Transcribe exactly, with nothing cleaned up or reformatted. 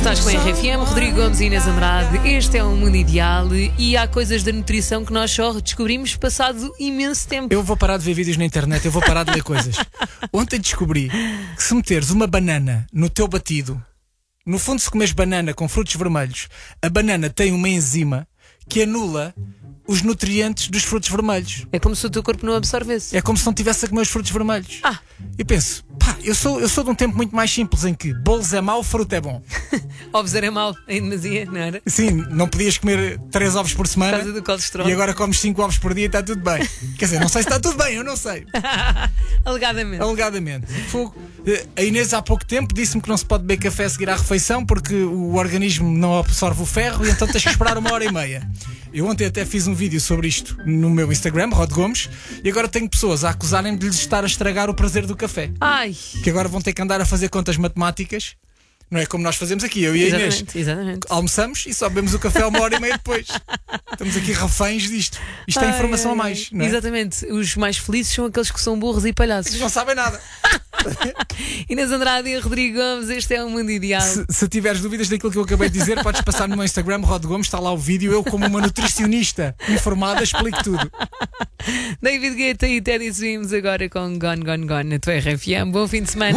Estás com a R F M, Rodrigo Gomes e Inês Andrade. Este é o Mundo Ideal e há coisas da nutrição que nós só descobrimos passado imenso tempo. Eu vou parar de ver vídeos na internet, eu vou parar de ler coisas. Ontem descobri que se meteres uma banana no teu batido, no fundo, se comes banana com frutos vermelhos, a banana tem uma enzima que anula os nutrientes dos frutos vermelhos. É como se o teu corpo não absorvesse. É como se não tivesse a comer os frutos vermelhos. Ah. E penso, pá, eu sou, eu sou de um tempo muito mais simples em que bolos é mau, fruto é bom. Ovos era mau, em demasia, não era? Sim, não podias comer três ovos por semana. Por causa do colesterol. E agora comes cinco ovos por dia e está tudo bem. Quer dizer, não sei se está tudo bem, eu não sei. Alegadamente. Alegadamente. Fogo. A Inês há pouco tempo disse-me que não se pode beber café a seguir à refeição porque o organismo não absorve o ferro e então tens que esperar uma hora e meia. Eu ontem até fiz um vídeo sobre isto no meu Instagram, Rod Gomes, e agora tenho pessoas a acusarem-me de lhes estar a estragar o prazer do café. Ai. Que agora vão ter que andar a fazer contas matemáticas. Não é como nós fazemos aqui, eu e a Inês. Exatamente, exatamente. Almoçamos e só bebemos o café uma hora e meia depois. Estamos aqui reféns disto. Isto é informação a mais, não é? Exatamente. Os mais felizes são aqueles que são burros e palhaços. Eles não sabem nada. Inês Andrade e Rodrigo Gomes, este é o Mundo Ideal. Se, se tiveres dúvidas daquilo que eu acabei de dizer, podes passar no meu Instagram, Rod Gomes, está lá o vídeo. Eu, como uma nutricionista informada, explico tudo. David Guetta e Teddy Swims agora com Gone, Gone, Gone na tua R F M. Bom fim de semana.